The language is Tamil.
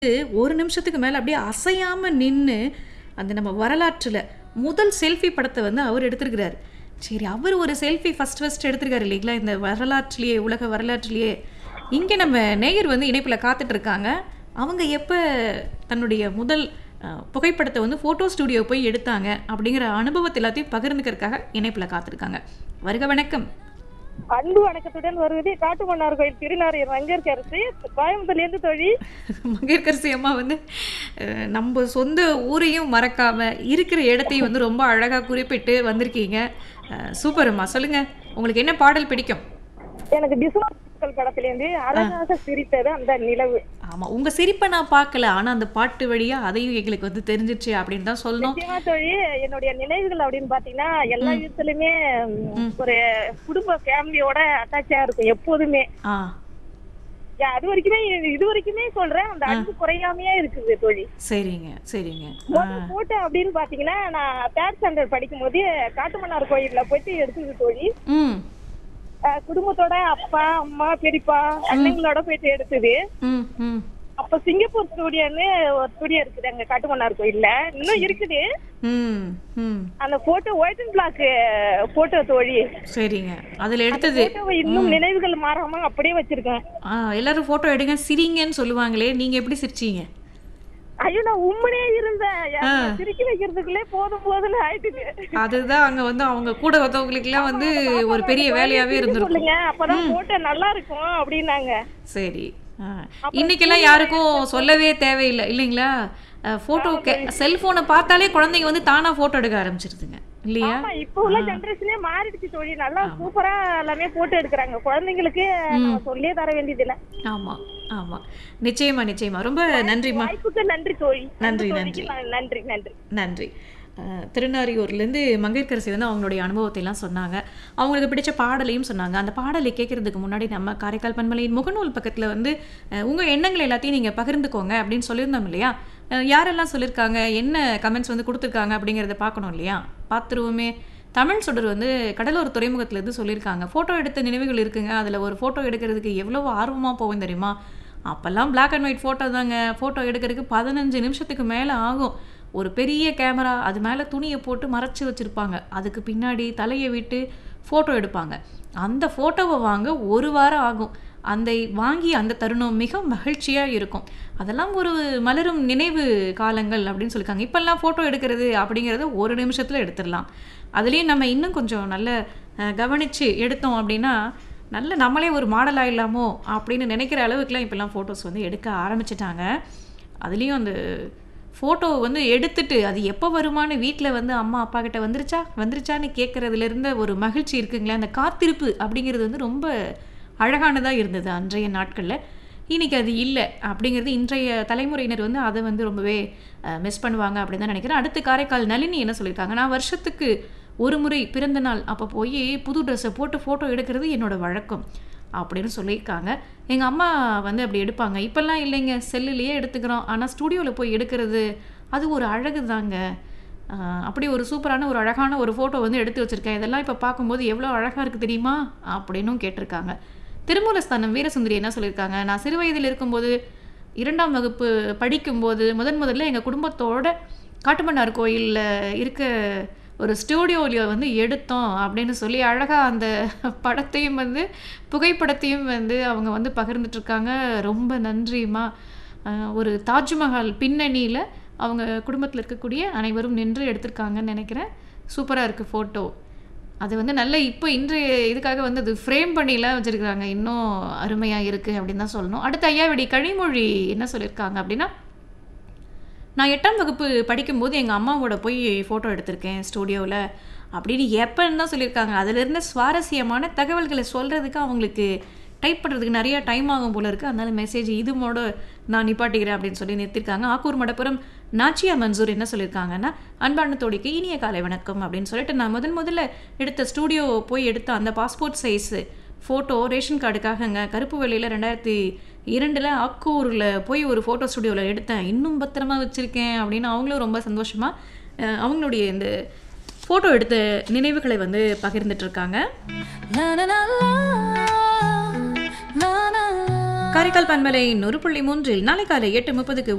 ஒரு நிமிஷத்துக்கு மேல அப்படியே அசையாம நின்னு, அந்த நம்ம வரலாற்றுல முதல் செல்ஃபி படத்த வந்து அவர் எடுத்திருக்கிறாரு. சரி, அவர் ஒரு செல்ஃபி ஃபர்ஸ்ட் எடுத்திருக்காரு இல்லைங்களா? இந்த வரலாற்றிலேயே, உலக வரலாற்றிலேயே. இங்க நம்ம நேயர் வந்து இணைப்புல காத்துட்டு இருக்காங்க. அவங்க எப்ப தன்னுடைய முதல் புகைப்படத்த வந்து ஃபோட்டோ ஸ்டுடியோ போய் எடுத்தாங்க அப்படிங்கிற அனுபவத்த எல்லாத்தையும் பகிர்ந்துக்கிறதுக்காக இணைப்புல காத்திருக்காங்க. வருக வணக்கம். அன்பு வணக்கத்துடன் வருவது காட்டுமன்னார் கோயில் திருநாரையூர் மங்கையர்க்கரசி கோயம்புத்தூர்லேருந்து தோழி. மங்கையர்க்கரசி அம்மா வந்து நம்ம சொந்த ஊரையும் மறக்காம இருக்கிற இடத்தையும் வந்து ரொம்ப அழகா குறிப்பிட்டு வந்திருக்கீங்க. சூப்பர்மா, சொல்லுங்க, உங்களுக்கு என்ன பாடல் பிடிக்கும்? எனக்கு டிசம்பர் படத்திலேருந்து அழகாக சிரித்தது அந்த நிலவு. ஆமா, உங்க சிரிப்பை நான் பார்க்கல, ஆனா அந்த பாட்டு வழியா அதையும் எங்களுக்கு வந்து தெரிஞ்சிச்சு அப்படின்னு தான் சொல்லணும். நிச்சயமா தோழி, என்னுடைய நினைவுகள் அப்படின்னு பாத்தீங்கன்னா எல்லா வீட்டுலயுமே ஒரு குடும்ப ஃபேமிலியோட அட்டாச்சா இருக்கும் எப்போதுமே. அது வரைக்குமே இது வரைக்குமே சொல்றேன், அந்த அன்பு குறையாமையே இருக்குது தோழி. சரிங்க சரிங்க. போட்டோ அப்படின்னு பாத்தீங்கன்னா நான் 3rd ஸ்டாண்டர்ட் படிக்கும் போது காட்டுமன்னார் கோயில்ல போயிட்டு எடுத்தது தோழி. குடும்பத்தோட அப்பா அம்மா பெரியப்பா அண்ணங்களோட போயிட்டு எடுத்தது. அப்ப சிங்கப்பூர் ஸ்டூடியோன்னு ஒரு ஸ்டூடியோ இருக்குது அங்க காட்டுமன்னார் கோயில்ல, இன்னும் இருக்குது அந்த photo. White and black photo தோழி. சரிங்க, அதுல எடுத்தது இன்னும் நினைவுகள் மாறாம அப்படியே வச்சிருக்கேன். எல்லாரும் போட்டோ எடுங்க சிரிங்கன்னு சொல்லுவாங்களே, நீங்க எப்படி சிரிச்சீங்க? ஐயோ, நான் உண்மையே இருந்தேன், சிரிக்க வைக்கிறதுக்குள்ளே போதும் போதுன்னு ஆயிட்டுது. அதுதான் அங்க வந்து அவங்க கூட வந்தவங்களுக்கு எல்லாம் வந்து ஒரு பெரிய வேலையாவே இருந்திருக்கும். அப்பதான் போட்டோ நல்லா இருக்கும் அப்படின்னாங்க. சரி, இன்னைக்கெல்லாம் யாருக்கும் சொல்லவே தேவையில்லை இல்லைங்களா? போட்டோ செல்போனை பார்த்தாலே குழந்தைங்க வந்து தானா போட்டோ எடுக்க ஆரம்பிச்சிருதுங்க இல்லையா? இப்ப உள்ள ஜெனரேஷனே மாறிடுச்சு தோழி, நல்லா சூப்பரா எல்லாமே போட்டோ எடுக்கிறாங்க. குழந்தைங்களுக்கு சொல்லியே தர வேண்டியது இல்ல. ஆமா ஆமா, நிச்சயமா நிச்சயமா. ரொம்ப நன்றிமா. வாய்ப்புக்கு நன்றி தோழி. நன்றி நன்றி நன்றி நன்றி நன்றி. திருநாரையூர்லேருந்து மங்கையர்க்கரசி வந்து அவங்களுடைய அனுபவத்தை எல்லாம் சொன்னாங்க. அவங்களுக்கு பிடிச்ச பாடலையும் சொன்னாங்க. அந்த பாடலை கேட்கறதுக்கு முன்னாடி நம்ம காரைக்கால் பண்பலையின் முகநூல் பக்கத்தில் வந்து உங்கள் எண்ணங்கள் எல்லாத்தையும் நீங்கள் பகிர்ந்துக்கோங்க அப்படின்னு சொல்லியிருந்தோம் இல்லையா? யாரெல்லாம் சொல்லியிருக்காங்க, என்ன கமெண்ட்ஸ் வந்து கொடுத்துருக்காங்க அப்படிங்கிறத பார்க்கணும் இல்லையா? பார்த்துருவோமே. தமிழ் சுடர் வந்து கடலூர் துறைமுகத்துலேருந்து சொல்லியிருக்காங்க, ஃபோட்டோ எடுத்த நினைவுகள் இருக்குங்க. அதில் ஒரு ஃபோட்டோ எடுக்கிறதுக்கு எவ்வளோ ஆர்வமாக போகும் தெரியுமா? அப்போல்லாம் பிளாக் அண்ட் ஒயிட் ஃபோட்டோ தாங்க. ஃபோட்டோ எடுக்கிறதுக்கு 15 நிமிஷத்துக்கு மேலே ஆகும். ஒரு பெரிய கேமரா, அது மேலே துணியை போட்டு மறைச்சி வச்சுருப்பாங்க. அதுக்கு பின்னாடி தலையை விட்டு ஃபோட்டோ எடுப்பாங்க. அந்த ஃபோட்டோவை வாங்க 1 வாரம் ஆகும். வாங்கி அந்த தருணம் மிக மகிழ்ச்சியாக இருக்கும். அதெல்லாம் ஒரு மலரும் நினைவு காலங்கள் அப்படின்னு சொல்லியிருக்காங்க. இப்போல்லாம் ஃபோட்டோ எடுக்கிறது அப்படிங்கிறது 1 நிமிஷத்தில் எடுத்துடலாம். அதுலேயும் நம்ம இன்னும் கொஞ்சம் நல்ல கவனித்து எடுத்தோம் அப்படின்னா நல்ல நம்மளே ஒரு மாடல் ஆகிடலாமோ அப்படின்னு நினைக்கிற அளவுக்குலாம் இப்போல்லாம் ஃபோட்டோஸ் வந்து எடுக்க ஆரம்பிச்சிட்டாங்க. அதுலேயும் அந்த ஃபோட்டோ வந்து எடுத்துட்டு அது எப்போ வருமானு வீட்டில் வந்து அம்மா அப்பா கிட்ட வந்துருச்சான்னு கேட்குறதுல இருந்த ஒரு மகிழ்ச்சி இருக்குங்களே, அந்த காத்திருப்பு அப்படிங்கிறது வந்து ரொம்ப அழகானதாக இருந்தது அன்றைய நாட்களில். இன்றைக்கி அது இல்லை அப்படிங்கிறது இன்றைய தலைமுறையினர் வந்து அதை வந்து ரொம்பவே மிஸ் பண்ணுவாங்க அப்படின்னு தான் நினைக்கிறேன். அடுத்து காரைக்கால் நளினி என்ன சொல்லியிருக்காங்க, நான் வருஷத்துக்கு ஒரு முறை பிறந்த நாள் அப்போ போய் புது ட்ரெஸ்ஸை போட்டு ஃபோட்டோ எடுக்கிறது என்னோடய வழக்கம் அப்படின்னு சொல்லியிருக்காங்க. எங்கள் அம்மா வந்து அப்படி எடுப்பாங்க. இப்போல்லாம் இல்லைங்க, செல்லுலேயே எடுத்துக்கிறோம். ஆனால் ஸ்டூடியோவில் போய் எடுக்கிறது அது ஒரு அழகு தாங்க. அப்படி ஒரு சூப்பரான ஒரு அழகான ஒரு ஃபோட்டோ வந்து எடுத்து வச்சுருக்கேன். இதெல்லாம் இப்போ பார்க்கும்போது எவ்வளோ அழகாக இருக்குது தெரியுமா அப்படின்னும் கேட்டிருக்காங்க. திருமூலஸ்தானம் வீரசுந்தரி என்ன சொல்லியிருக்காங்க, நான் சிறு வயதில் இருக்கும்போது 2ஆம் வகுப்பு படிக்கும்போது முதல்ல எங்கள் குடும்பத்தோட காட்டுமன்னார் கோயிலில் இருக்க ஒரு ஸ்டூடியோவில் வந்து எடுத்தோம் அப்படின்னு சொல்லி அழகாக அந்த படத்தையும் வந்து புகைப்படத்தையும் வந்து அவங்க வந்து பகிர்ந்துட்டுருக்காங்க. ரொம்ப நன்றிம்மா. ஒரு தாஜ்மஹால் பின்னணியில் அவங்க குடும்பத்தில் இருக்கக்கூடிய அனைவரும் நின்று எடுத்திருக்காங்கன்னு நினைக்கிறேன். சூப்பராக இருக்குது ஃபோட்டோ. அது வந்து நல்ல இப்போ இன்றைய இதுக்காக வந்து அது ஃப்ரேம் பண்ணிலாம் வச்சுருக்காங்க. இன்னும் அருமையாக இருக்குது அப்படின்னு தான் சொல்லணும். அடுத்து ஐயாவடி கனிமொழி என்ன சொல்லியிருக்காங்க அப்படின்னா, நான் 8ஆம் வகுப்பு படிக்கும்போது எங்கள் அம்மாவோட போய் ஃபோட்டோ எடுத்திருக்கேன் ஸ்டூடியோவில் அப்படின்னு எப்போன்னு தான் சொல்லியிருக்காங்க. அதிலிருந்து சுவாரஸ்யமான தகவல்களை சொல்கிறதுக்கு அவங்களுக்கு டைப் பண்ணுறதுக்கு நிறையா டைம் ஆகும் போல இருக்குது. அதனால மெசேஜ் இதுமோட நான் நிப்பாட்டிக்கிறேன் அப்படின்னு சொல்லி நிறுத்திருக்காங்க. ஆக்கூர் மடப்புறம் நாச்சியா மன்சூர் என்ன சொல்லியிருக்காங்கன்னா, அன்பான தோழிக்கு இனிய காலை வணக்கம் அப்படின்னு சொல்லிட்டு, நான் முதல்ல எடுத்த ஸ்டூடியோ போய் எடுத்த அந்த பாஸ்போர்ட் சைஸு ஃபோட்டோ ரேஷன் கார்டுக்காகங்க கருப்பு வெள்ளையில் 2002 ஆக்கூரில் போய் ஒரு ஃபோட்டோ ஸ்டுடியோவில் எடுத்தேன். இன்னும் பத்திரமா வச்சுருக்கேன் அப்படின்னு அவங்களும் ரொம்ப சந்தோஷமாக அவங்களுடைய இந்த ஃபோட்டோ எடுத்த நினைவுகளை வந்து பகிர்ந்துட்டுருக்காங்க. காரைக்கால் பண்பலை 100.3 நாளை காலை 8:30